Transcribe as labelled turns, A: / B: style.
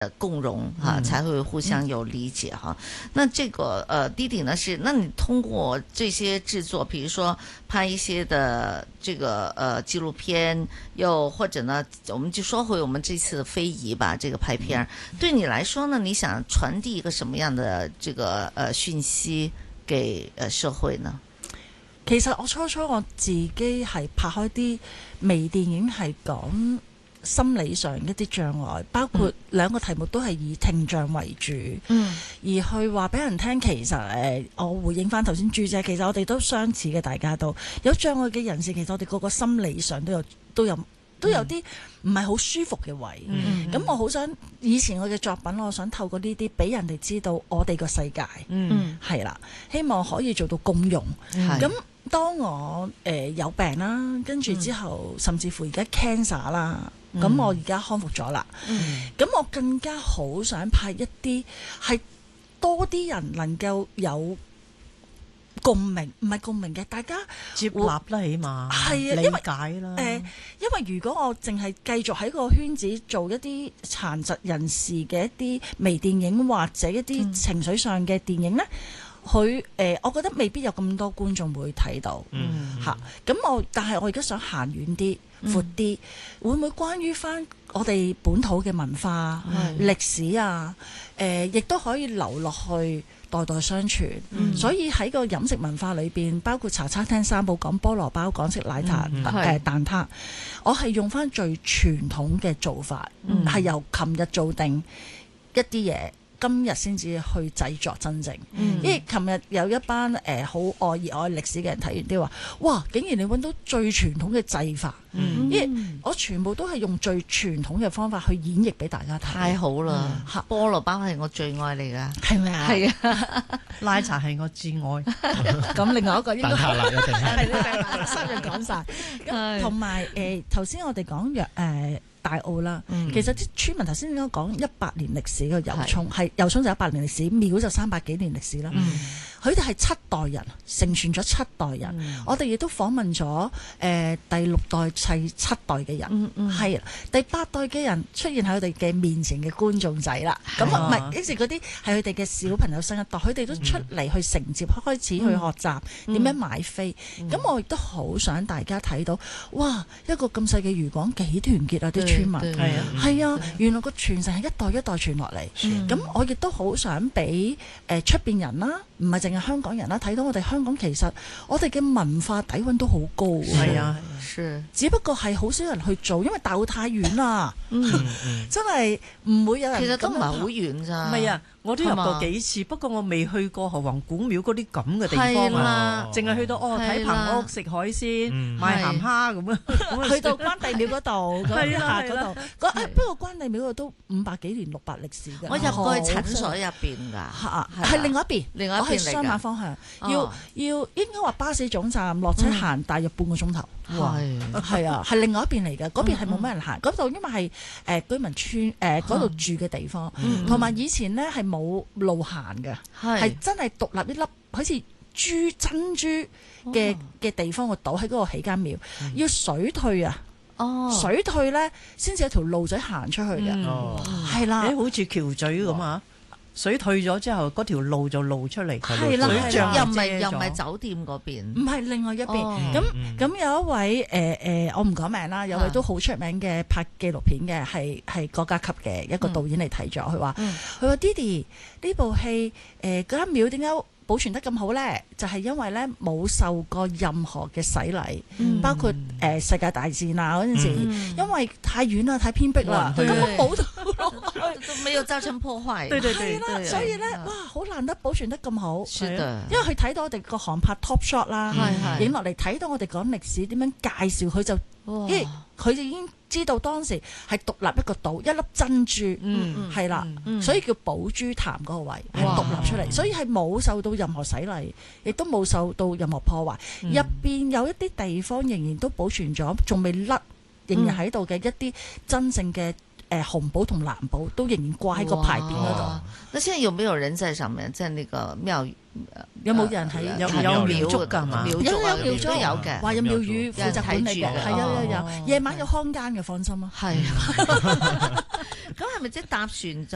A: 共融才會互相有理解哈。那這個弟弟呢是，那你通過這些製作，比如說拍一些的這個紀錄片，又或者呢，我們就說回我們這次的非遺吧，這個拍片，對你來說呢，你想傳遞一個什麼樣的這個訊息給社會呢？
B: 其實我初我自己係拍開啲微電影，係講心理上一啲障礙，包括兩個題目都係以聽障為主，而去話俾人聽，其實我回應翻頭先朱姐，其實我哋都相似嘅，大家都有障礙嘅人士，其實我哋個個心理上都有啲唔係好舒服嘅位。咁我好想以前我嘅作品，我想透過呢啲俾人哋知道我哋個世界，係啦，希望可以做到共融。咁當我有病啦，跟住之後甚至乎而家 cancer 啦。咁我而家康復咗啦，咁我更加好想拍一啲係多啲人能夠有共鳴，唔係共鳴嘅，大家
C: 接納啦，起碼係理解啦。
B: 因為如果我淨係繼續喺個圈子做一啲殘疾人士嘅一啲微電影或者一啲情緒上嘅電影呢，佢我覺得未必有咁多觀眾會睇到嚇。咁但係我而家想行遠啲。闊啲，會唔會關於翻我哋本土嘅文化、歷史啊？亦都可以留落去，代代相傳。所以喺個飲食文化裏邊，包括茶餐廳三寶講菠蘿包、港式奶茶、蛋撻，我係用翻最傳統嘅做法，係由琴日做定一啲嘢。今日先至去製作真正，因為琴日有一班好熱愛歷史嘅人睇完啲話，哇！竟然你揾到最傳統嘅製法，因為我全部都係用最傳統嘅方法去演繹俾大家睇。太好啦！菠蘿包係我最愛嚟㗎，係咪啊？係啊！
C: 奶茶係我至愛。
B: 咁另外一個應該
D: 係啦，一定
B: 係三樣講晒。咁同埋頭先我哋講大澳啦，其實啲村民頭先應該講100年歷史嘅油涌，係油涌就100年歷史，廟就300幾年歷史啦。佢哋係7代人，承傳咗7代人。我哋亦都訪問咗第6代係7代嘅人，係第8代嘅人出現喺佢哋嘅面前嘅觀眾仔啦。咁唔係，於是嗰啲係佢哋嘅小朋友新一代，佢哋都出嚟去承接，開始去學習點樣買飛。咁我亦都好想大家睇到，哇！一個咁細嘅漁港幾團結啊！啲村民係啊，原來個傳承係一代一代傳落嚟。咁我亦都好想俾出邊人啦，唔係淨係香港人啦，睇到我哋香港其實我哋嘅文化底蘊都好高。係啊，只不過係好少人去做，因為大澳太遠啦。真係唔會有人。
A: 其實都唔係好遠咋。
C: 唔係啊，我都入過幾次，不過我未去過何王古廟嗰啲咁嘅地方啊，淨係去到睇棚屋、食海鮮、買鹹蝦咁樣。
B: 去到關帝廟嗰度，係啦嗰度。不過關帝廟嗰度都500幾年600歷史嘅。
A: 我入過去診所入邊㗎，
B: 係另外一邊，
A: 另外一邊嚟㗎。
B: 我係相反方向，要應該話巴士總站落車行大約半個鐘頭。係啊，係另外一邊嚟嘅，嗰邊係冇咩人行，嗰度因為係居民村嗰度住嘅地方，同埋以前呢係冇路行嘅，係真係獨立一粒好似珍珠嘅地方個島，喺嗰度起間廟，要水退啊，水退呢先至有條路仔行出去嘅，係啦，
C: 好似橋咀咁啊。水退咗之後，嗰條路就露出嚟。
B: 係啦，
A: 又唔係酒店嗰邊，
B: 唔係另外一邊。咁有一位我唔講名啦，有位都好出名嘅拍紀錄片嘅，係國家級嘅一個導演嚟睇咗，佢話Didi 呢部戲嗰間廟點解保存得咁好呢？就係因為呢冇受過任何嘅洗禮，包括世界大戰啊嗰陣時，因為太遠啦、太偏僻啦，根本冇到
A: 都沒有造成破壞。
C: 對，
B: 所以呢，哇，好難得保存得咁好。
A: 是的，
B: 因為佢睇到我哋個航拍 top shot 啦，影落嚟睇到我哋講歷史點樣介紹，佢就因為佢就已經知道當時係獨立一個島，一粒珍珠，係啦，所以叫寶珠潭嗰個位係獨立出嚟，所以係冇受到任何洗禮，亦都冇受到任何破壞。入邊有一啲地方仍然都保存咗，仲未甩，仍然喺度嘅一啲真正嘅紅寶同藍寶都仍然掛喺個牌匾嗰度。
A: 那現在有沒有人在上面？在那個廟
B: 有冇人喺
C: 有廟祝㗎嘛？
B: 有廟祝
A: 有嘅，
B: 話有廟宇負責管理嘅，係有。夜晚有看更嘅，放心啊。
A: 係。咁係咪即係搭船就？